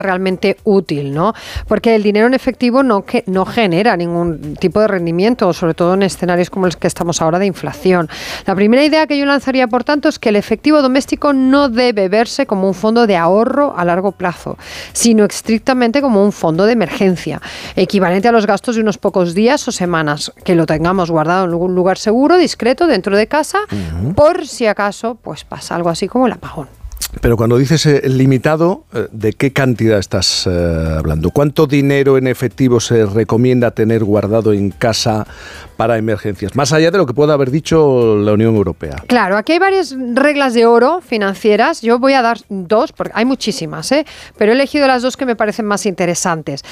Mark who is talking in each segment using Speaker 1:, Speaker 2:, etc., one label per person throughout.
Speaker 1: realmente útil, ¿no? Porque el dinero en efectivo no genera ningún tipo de rendimiento, sobre todo en escenarios como los que estamos ahora de inflación. La primera idea que yo lanzaría, por tanto, es que el efectivo doméstico no debe verse como un fondo de ahorro a largo plazo, sino estrictamente como un fondo de emergencia, equivalente a los gastos de unos pocos días o semanas, que lo tengamos guardado en algún lugar seguro, discreto, dentro de casa, por si acaso pues pasa algo así como el apagón.
Speaker 2: Pero cuando dices limitado, ¿de qué cantidad estás hablando? ¿Cuánto dinero en efectivo se recomienda tener guardado en casa para emergencias? Más allá de lo que pueda haber dicho la Unión Europea.
Speaker 1: Claro, aquí hay varias reglas de oro financieras. Yo voy a dar dos, porque hay muchísimas, pero he elegido las dos que me parecen más interesantes.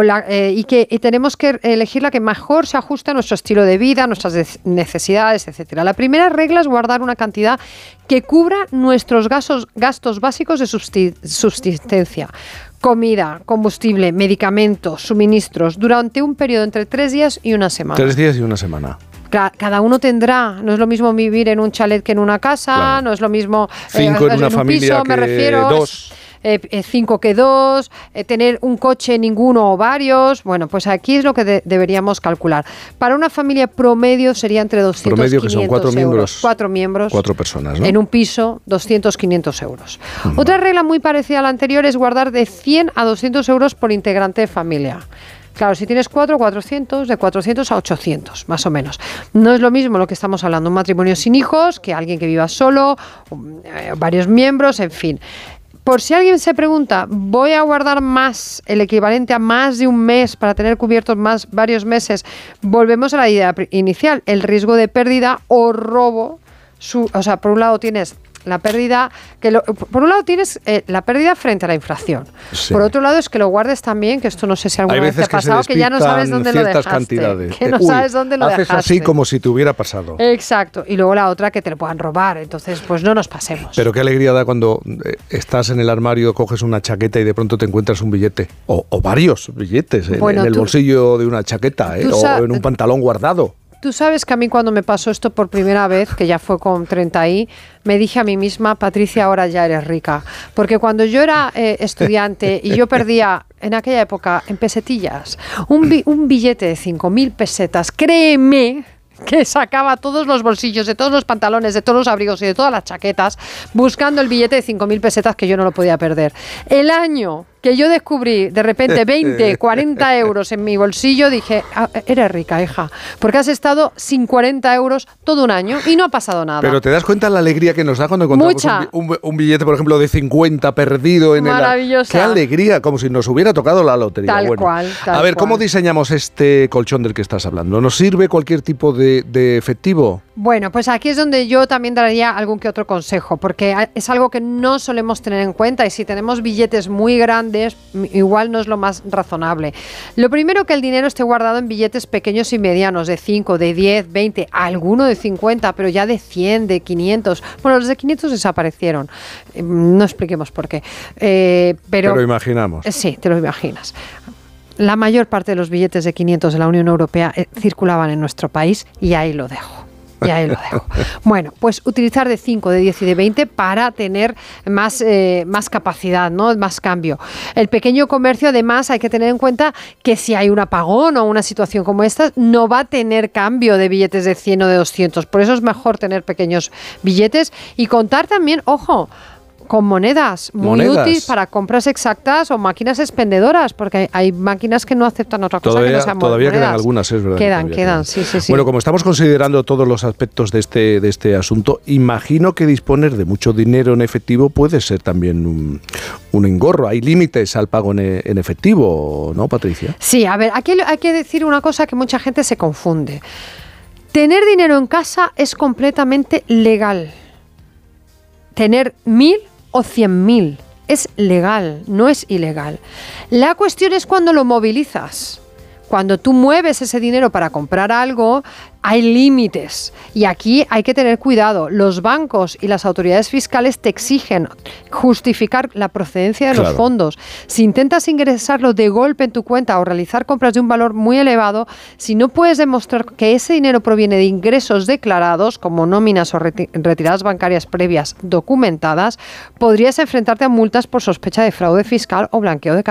Speaker 1: Y tenemos que elegir la que mejor se ajusta a nuestro estilo de vida, a nuestras necesidades, etcétera. La primera regla es guardar una cantidad que cubra nuestros gastos básicos de subsistencia. Comida, combustible, medicamentos, suministros, durante un periodo entre 3 días y una semana.
Speaker 2: 3 días y una semana.
Speaker 1: Cada uno tendrá, no es lo mismo vivir en un chalet que en una casa, claro. No es lo mismo
Speaker 2: 5 en una familia
Speaker 1: piso,
Speaker 2: que
Speaker 1: me refiero,
Speaker 2: 2.
Speaker 1: 5 que 2, tener un coche, ninguno o varios. Bueno, pues aquí es lo que deberíamos calcular. Para una familia promedio sería entre 200 y 500
Speaker 2: que son 4
Speaker 1: euros.
Speaker 2: Miembros.
Speaker 1: 4 miembros.
Speaker 2: 4 personas, ¿no?
Speaker 1: En un piso, 200-500 euros. Otra regla muy parecida a la anterior es guardar de 100 a 200 euros por integrante de familia. Claro, si tienes 400, de 400 a 800, más o menos. No es lo mismo lo que estamos hablando, un matrimonio sin hijos, que alguien que viva solo, varios miembros, en fin. Por si alguien se pregunta, ¿voy a guardar más, el equivalente a más de un mes para tener cubiertos más varios meses? Volvemos a la idea inicial, el riesgo de pérdida o robo. Por un lado tienes la pérdida, la pérdida frente a la inflación. Sí. Por otro lado es que lo guardes también, que esto no sé si alguna vez te ha pasado, que ya no sabes dónde lo dejaste.
Speaker 2: Cantidades.
Speaker 1: Que no sabes dónde lo dejaste.
Speaker 2: Haces así como si te hubiera pasado.
Speaker 1: Exacto. Y luego la otra, que te lo puedan robar. Entonces, pues no nos pasemos.
Speaker 2: Pero qué alegría da cuando estás en el armario, coges una chaqueta y de pronto te encuentras un billete. O varios billetes en el bolsillo de una chaqueta, o en un pantalón guardado.
Speaker 1: Tú sabes que a mí cuando me pasó esto por primera vez, que ya fue con 30 y, me dije a mí misma, Patricia, ahora ya eres rica. Porque cuando yo era estudiante y yo perdía, en aquella época, en pesetillas, un billete de 5.000 pesetas, créeme que sacaba todos los bolsillos de todos los pantalones, de todos los abrigos y de todas las chaquetas, buscando el billete de 5.000 pesetas que yo no lo podía perder. El año que yo descubrí de repente 20, 40 euros en mi bolsillo, dije, eres rica, hija, porque has estado sin 40 euros todo un año y no ha pasado nada.
Speaker 2: Pero te das cuenta la alegría que nos da cuando encontramos un billete, por ejemplo, de 50 perdido en
Speaker 1: Maravillosa.
Speaker 2: Qué alegría, como si nos hubiera tocado la lotería.
Speaker 1: Tal cual.
Speaker 2: A ver, ¿cómo diseñamos este colchón del que estás hablando? ¿Nos sirve cualquier tipo de efectivo?
Speaker 1: Bueno, pues aquí es donde yo también daría algún que otro consejo, porque es algo que no solemos tener en cuenta y si tenemos billetes muy grandes, igual no es lo más razonable. Lo primero, que el dinero esté guardado en billetes pequeños y medianos, de 5, de 10, 20, alguno de 50, pero ya de 100, de 500. Bueno, los de 500 desaparecieron. No expliquemos por qué. Pero imaginamos. Sí, te lo imaginas. La mayor parte de los billetes de 500 de la Unión Europea circulaban en nuestro país y ahí lo dejo. Y ahí lo dejo. Bueno, pues utilizar de 5, de 10 y de 20 para tener más capacidad, ¿no? Más cambio. El pequeño comercio, además, hay que tener en cuenta que si hay un apagón o una situación como esta, no va a tener cambio de billetes de 100 o de 200. Por eso es mejor tener pequeños billetes y contar también, ojo, con monedas muy útiles para compras exactas o máquinas expendedoras, porque hay máquinas que no aceptan otra cosa que no sean monedas. Todavía quedan algunas, es verdad. Quedan, sí.
Speaker 2: Bueno, como estamos considerando todos los aspectos de este asunto, imagino que disponer de mucho dinero en efectivo puede ser también un engorro. Hay límites al pago en efectivo, ¿no, Patricia?
Speaker 1: Sí, a ver, aquí hay que decir una cosa que mucha gente se confunde. Tener dinero en casa es completamente legal. Tener 1.000 o 100.000 es legal, no es ilegal. La cuestión es cuando lo movilizas. Cuando tú mueves ese dinero para comprar algo, hay límites. Y aquí hay que tener cuidado. Los bancos y las autoridades fiscales te exigen justificar la procedencia de los fondos. Si intentas ingresarlo de golpe en tu cuenta o realizar compras de un valor muy elevado, si no puedes demostrar que ese dinero proviene de ingresos declarados, como nóminas o retiradas bancarias previas documentadas, podrías enfrentarte a multas por sospecha de fraude fiscal o blanqueo de capitales.